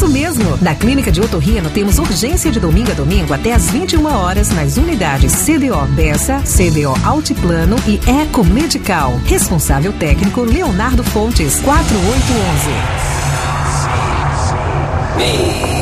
Isso mesmo! Na Clínica de Otorrino temos urgência de domingo a domingo até às 21 horas nas unidades CDO Bessa, CDO Altiplano e Eco Medical. Responsável técnico Leonardo Fontes, 4811.